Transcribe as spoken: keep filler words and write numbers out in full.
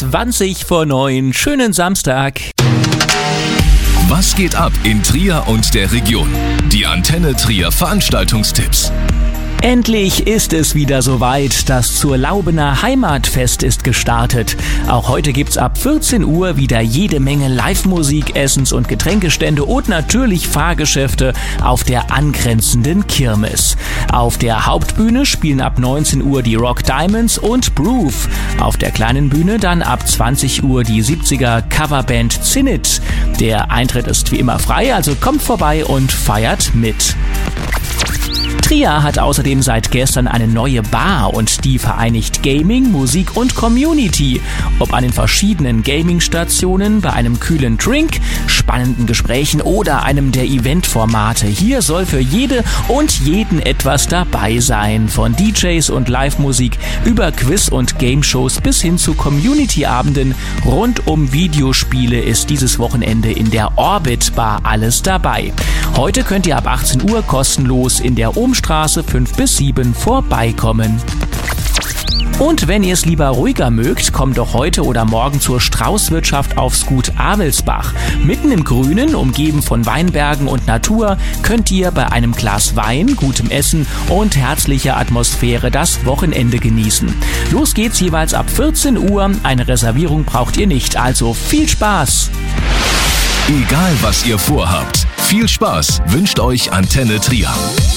zwanzig vor neun. Schönen Samstag. Was geht ab in Trier und der Region? Die Antenne Trier Veranstaltungstipps. Endlich ist es wieder soweit. Das zur Laubener Heimatfest ist gestartet. Auch heute gibt's ab vierzehn Uhr wieder jede Menge Live-Musik, Essens- und Getränkestände und natürlich Fahrgeschäfte auf der angrenzenden Kirmes. Auf der Hauptbühne spielen ab neunzehn Uhr die Rock Diamonds und Groove. Auf der kleinen Bühne dann ab zwanzig Uhr die siebziger Coverband Zinit. Der Eintritt ist wie immer frei, also kommt vorbei und feiert mit. Trier hat außerdem seit gestern eine neue Bar und die vereinigt Gaming, Musik und Community. Ob an den verschiedenen Gaming-Stationen, bei einem kühlen Drink, spannenden Gesprächen oder einem der Eventformate. Hier soll für jede und jeden etwas dabei sein. Von D Js und Live-Musik über Quiz- und Game-Shows bis hin zu Community-Abenden rund um Videospiele ist dieses Wochenende in der Orbit Bar alles dabei. Heute könnt ihr ab achtzehn Uhr kostenlos in der Ohmstraße fünf bis sieben vorbeikommen. Und wenn ihr es lieber ruhiger mögt, kommt doch heute oder morgen zur Straußwirtschaft aufs Gut Avelsbach. Mitten im Grünen, umgeben von Weinbergen und Natur, könnt ihr bei einem Glas Wein, gutem Essen und herzlicher Atmosphäre das Wochenende genießen. Los geht's jeweils ab vierzehn Uhr. Eine Reservierung braucht ihr nicht, also viel Spaß! Egal was ihr vorhabt, viel Spaß wünscht euch Antenne Trier.